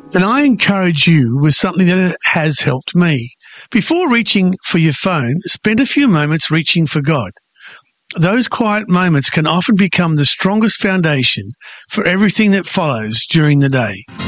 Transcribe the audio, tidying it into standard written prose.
then I encourage you with something that has helped me. Before reaching for your phone, spend a few moments reaching for God. Those quiet moments can often become the strongest foundation for everything that follows during the day.